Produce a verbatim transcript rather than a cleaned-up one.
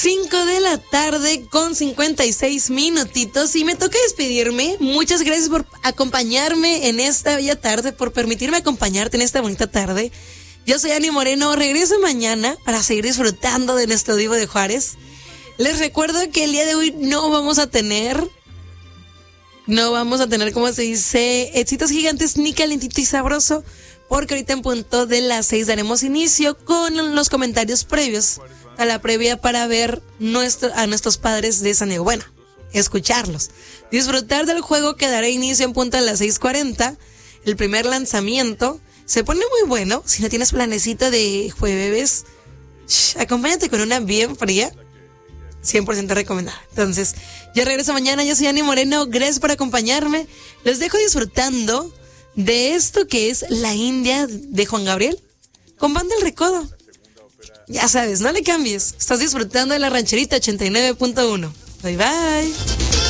cinco de la tarde con cincuenta y seis minutitos y me toca despedirme. Muchas gracias por acompañarme en esta bella tarde, por permitirme acompañarte en esta bonita tarde. Yo soy Ani Moreno, regreso mañana para seguir disfrutando de nuestro Divo de Juárez. Les recuerdo que el día de hoy no vamos a tener, no vamos a tener, como se dice, éxitos gigantes ni calentito y sabroso, porque ahorita en punto de las seis daremos inicio con los comentarios previos a la previa para ver nuestro, a nuestros padres de San Diego. Bueno, escucharlos. Disfrutar del juego que dará inicio en punto de las seis cuarenta. El primer lanzamiento se pone muy bueno. Si no tienes planecito de jueves, shh, acompáñate con una bien fría. cien por ciento recomendada. Entonces, yo regreso mañana. Yo soy Ani Moreno. Gracias por acompañarme. Los dejo disfrutando de esto que es La India de Juan Gabriel con Banda El Recodo. Ya sabes, no le cambies. Estás disfrutando de La Rancherita ochenta y nueve punto uno. Bye bye.